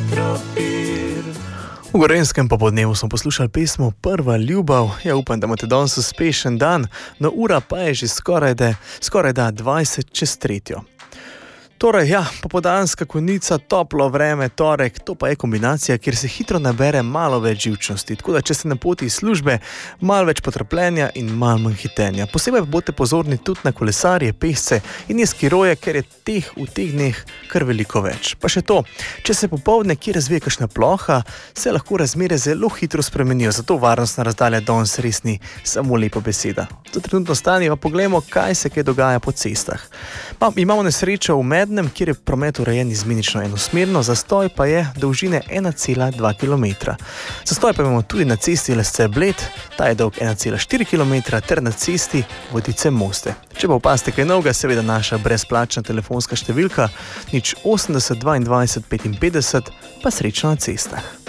V Gorenjskem popodnevu smo poslušali pesmo Prva ljubav. Ja, upam, da imate danes uspešen dan, no ura pa je že skorajda 20 čez 3. Torej, ja, popoldanska konica, toplo vreme, torek, to pa je kombinacija, kjer se hitro nabere malo več živčnosti. Tako da, če ste na poti iz službe, malo več potrpljenja in malo manj hitenja. Posebej pa bodite pozorni tudi na kolesarje, pešce in skiroje, ker je teh v teh dneh kar veliko več. Pa še to, če se popoldne kje razvije kakšna ploha, se lahko razmere zelo hitro spremenijo, zato varnostna razdalja danes res ni samo lepa beseda. Za trenutno stanje pa poglejmo, kaj se kaj dogaja po cestah. Imamo nesrečo v Mednem, kjer je promet urejen izmenično enosmerno, zastoj pa je dolžine 1,2 km. Zastoj pa imamo tudi na cesti Lesce-Bled, ta je dolg 1,4 km, ter na cesti Vodice-Moste. Če pa opazite kaj novega, seveda naša brezplačna telefonska številka 080 22 55, pa srečno na cestah.